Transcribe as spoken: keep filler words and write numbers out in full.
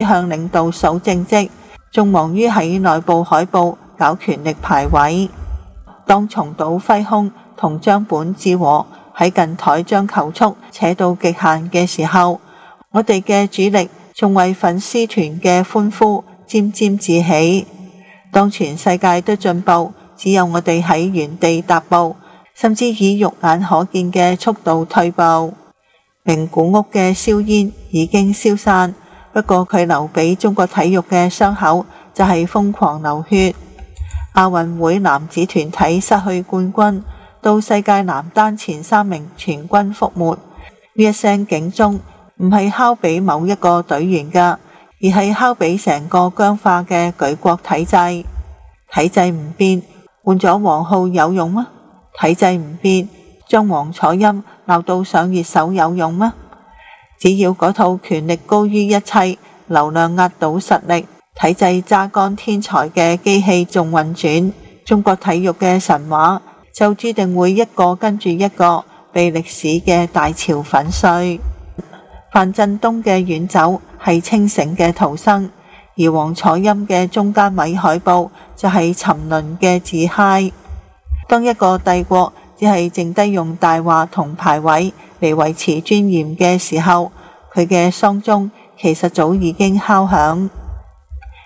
向領導數政績，仲忙於喺內部海報搞權力排位。當松島輝空同張本智和喺近台將球速扯到極限嘅時候，我哋嘅主力仲為粉絲團嘅歡呼沾沾自喜。當全世界都進步，只有我哋喺原地踏步，甚至以肉眼可見嘅速度退步。名古屋嘅硝煙已經消散，不過佢留俾中國體育嘅傷口就係瘋狂流血。亞運會男子團體失去冠軍，到世界男單前三名全軍覆沒，呢一聲警鐘唔係敲俾某一個隊員㗎，而係敲俾成個僵化嘅舉國體制。體制唔變，換咗王皓有用嗎？體制唔變，將王楚欽鬧到上熱搜有用嗎？只要嗰套權力高於一切，流量壓倒實力，體制榨乾天才嘅機器仲運轉，中國體育嘅神話就注定會一個跟住一個被歷史嘅大潮粉碎。范振東嘅遠走係清醒嘅逃生，而王楚欽嘅中間位海報就係沉淪嘅自嗨。當一個帝國只係剩低用大話同排位嚟維持尊嚴嘅時候，佢嘅喪鐘其實早已經敲響。